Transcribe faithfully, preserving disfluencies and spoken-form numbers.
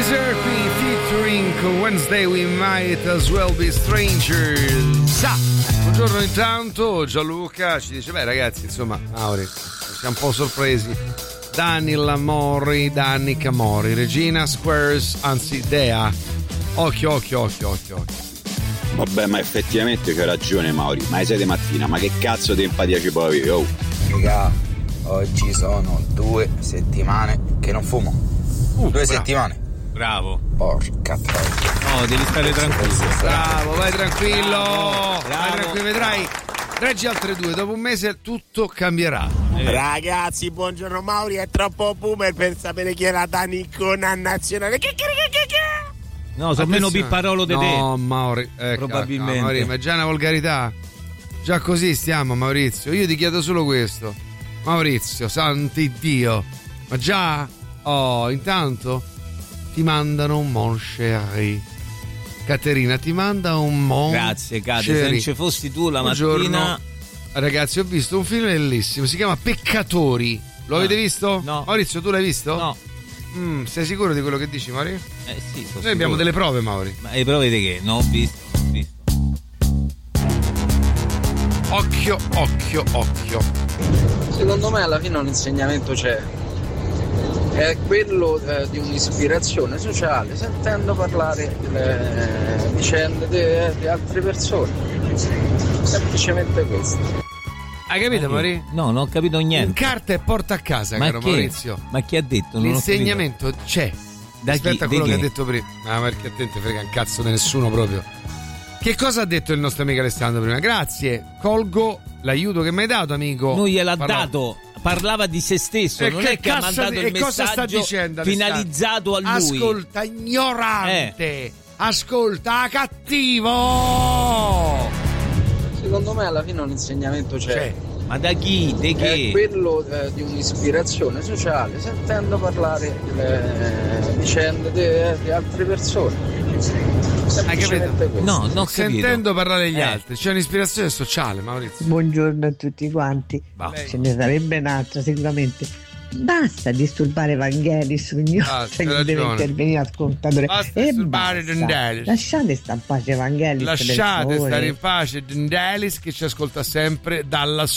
Weezer qui featuring con Wednesday We Might As Well Be Strangers. Ah, buongiorno intanto, Gianluca ci dice, beh ragazzi, insomma, Mauri, siamo un po' sorpresi. Dani Lamori, Danni Camori, Regina Squares, anzi Dea. Occhio, occhio, occhio, occhio, occhio. Vabbè, ma effettivamente c'ha ragione Mauri, ma alle sei di mattina, ma che cazzo di empatia ci può avere? Oh. Raga, oggi sono due settimane che non fumo. Uh, due bravo. settimane. Bravo. Porca troia. No, devi stare tranquillo. Bravo, vai tranquillo. Bravo, Vai bravo. tranquillo, vedrai. Reggi altre due, dopo un mese tutto cambierà. Eh. Ragazzi, buongiorno Mauri, è troppo boomer per sapere chi è la Danicona nazionale. Che, che, che, che, che? No, sono meno pipparolo di te. No, Mauri, ecco, Probabilmente. no, Mauri, ma è già una volgarità. Già così stiamo, Maurizio. Io ti chiedo solo questo. Maurizio, santi Dio. Ma già? Oh, intanto ti mandano un mon chéri. Caterina ti manda un mon Grazie, Cate, chéri. se non ci fossi tu la Buongiorno. mattina. Ragazzi, ho visto un film bellissimo, si chiama Peccatori. Lo Ah, avete visto? no. Maurizio, tu l'hai visto? No. Mm, sei sicuro di quello che dici, Mauri? Eh sì, sono Noi abbiamo sicuro. delle prove, Mauri. Ma le prove di che? Non ho visto, non ho visto. Occhio, occhio, occhio. Secondo me alla fine un insegnamento c'è, è quello eh, di un'ispirazione sociale, sentendo parlare le vicende di, di altre persone, semplicemente questo. Hai capito, Mauri? No, non ho capito In niente. carta e porta a casa, Ma caro che? Maurizio. Ma chi ha detto? Non ho L'insegnamento c'è. Da Rispetto chi? a quello Di che ha chi? detto prima. Ah, perché a te non ti frega un cazzo di nessuno proprio. Che cosa ha detto il nostro amico Alessandro prima? Grazie, colgo l'aiuto che mi hai dato, amico. capito. Non gliel'ha Parla- dato. Parlava di se stesso, E non che è che ha cazzo mandato di- il e cosa sta messaggio dicendo, Alessandro? finalizzato a lui. Ascolta, ignorante. Eh. Ascolta, cattivo. Secondo me alla fine un insegnamento c'è, C'è. Ma da chi? Di è che? quello eh, di un'ispirazione sociale, sentendo parlare le vicende di, di altre persone, semplicemente questo. No, non ho capito. Sentendo parlare degli Eh. altri, c'è un'ispirazione sociale, Maurizio. Buongiorno a tutti quanti. Va. Ce ne sarebbe un'altra sicuramente. Basta disturbare Vangelis ogni Basta, volta che hai deve ragione. intervenire ascoltatore. Basta E disturbare basta. Vangelis. Lasciate sta in pace Vangelis. per Lasciate favore. stare in pace Dendelis che ci ascolta sempre dalla